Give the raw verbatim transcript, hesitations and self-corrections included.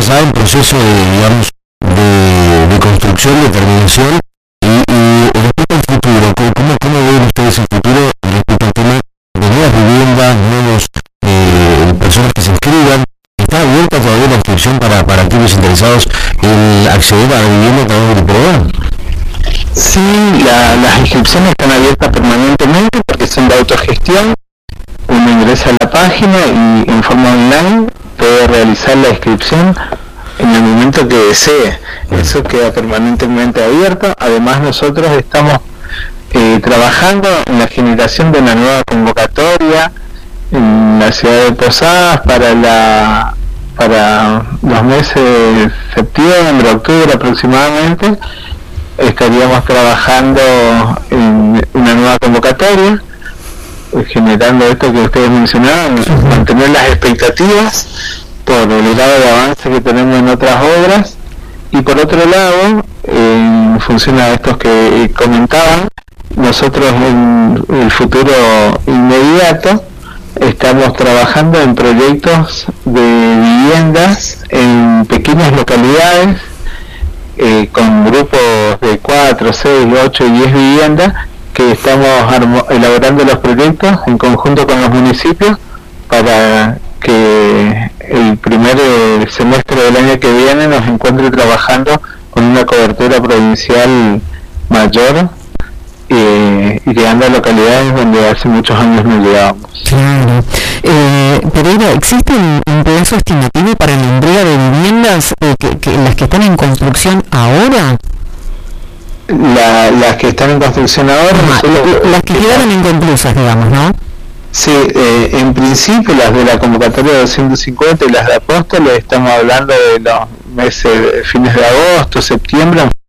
ya en proceso de, digamos, de, de construcción, de terminación, y, y respecto al futuro, ¿cómo, cómo ven ustedes el futuro respecto al tema de nuevas viviendas, nuevos eh, personas que se inscriban? ¿Está abierta todavía la inscripción para, para aquellos interesados en acceder a la vivienda a través del programa? Sí, la, las inscripciones están abiertas permanentemente porque son de autogestión. Uno ingresa a la página y en forma online puede realizar la inscripción en el momento que desee. Eso queda permanentemente abierto. Además, nosotros estamos eh, trabajando en la generación de una nueva convocatoria en la ciudad de Posadas para la para los meses de septiembre, octubre aproximadamente. Estaríamos trabajando en una nueva convocatoria, generando esto que ustedes mencionaban, mantener las expectativas por el grado de avance que tenemos en otras obras, y por otro lado, en función a estos que comentaban, nosotros en el futuro inmediato estamos trabajando en proyectos de viviendas en pequeñas localidades, eh, con grupos de cuatro, seis, ocho y diez viviendas, que estamos elaborando los proyectos en conjunto con los municipios para que el primer eh, semestre del año que viene nos encuentre trabajando con una cobertura provincial mayor, eh, y llegando a localidades donde hace muchos años no llegábamos. Claro. Eh, Pereira, ¿existe un, un plazo estimativo para la entrega de viviendas eh, que, que las que están en construcción ahora? La, las que están en construcción ahora, ah, solo, las que quedaron inconclusas, digamos, ¿no? Sí, eh, en principio las de la convocatoria de doscientos cincuenta y las de Apóstoles, estamos hablando de los meses, fines de agosto, septiembre,